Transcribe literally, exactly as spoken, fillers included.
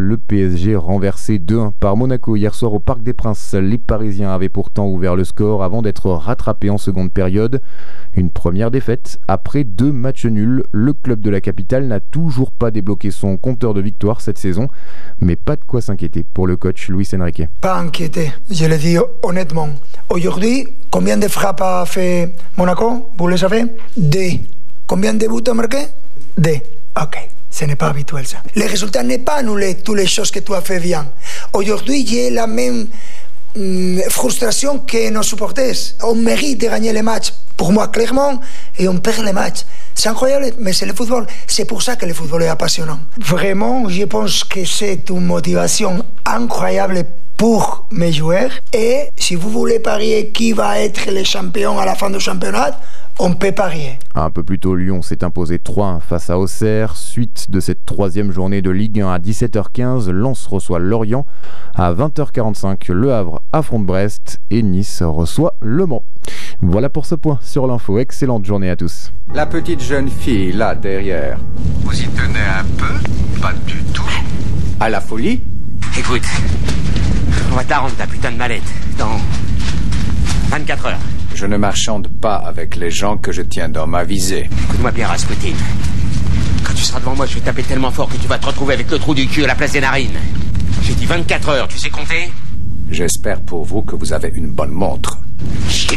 le P S G renversé deux un par Monaco hier soir au Parc des Princes. Les Parisiens avaient pourtant ouvert le score avant d'être rattrapés en seconde période. Une première défaite après deux matchs nuls. Le club de la capitale n'a toujours pas débloqué son compteur de victoire cette saison, mais pas de quoi s'inquiéter pour le coach Luis Enrique. Pas inquiété, je le dis honnêtement. Aujourd'hui, combien de frappes a fait Monaco? Vous le savez? Deux. Combien de buts a marqué? Deux. Ok, ce n'est pas habituel ça. Le résultat n'est pas annulé toutes les choses que tu as fait bien. Aujourd'hui, j'ai la même hum, frustration que nos supporters. On mérite de gagner les matchs, pour moi clairement, et on perd les matchs. C'est incroyable, mais c'est le football. C'est pour ça que le football est passionnant. Vraiment, je pense que c'est une motivation incroyable pour mes joueurs. Et si vous voulez parier qui va être le champion à la fin du championnat, on peut parier. Un peu plus tôt, Lyon s'est imposé trois un face à Auxerre. Suite de cette troisième journée de Ligue un à dix-sept heures quinze, Lens reçoit Lorient. À vingt heures quarante-cinq, Le Havre affronte Brest et Nice reçoit Le Mans. Voilà pour ce point sur l'info. Excellente journée à tous. La petite jeune fille là derrière. Vous y tenez un peu? Pas du tout. À la folie? Écoute, on va t'arrendre ta putain de mallette dans vingt-quatre heures. Je ne marchande pas avec les gens que je tiens dans ma visée. Écoute-moi bien, Rasputin. Quand tu seras devant moi, je vais taper tellement fort que tu vas te retrouver avec le trou du cul à la place des narines. J'ai dit vingt-quatre heures, tu sais compter? J'espère pour vous que vous avez une bonne montre. Chier.